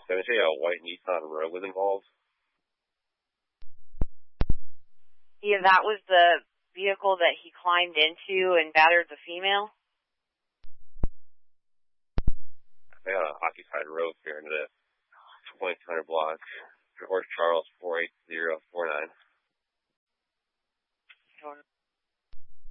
Essentially, a white Nissan Rogue was involved. Yeah, that was the vehicle that he climbed into and battered the female? They got an occupied Rogue here into the 2200 block. Horse Charles 480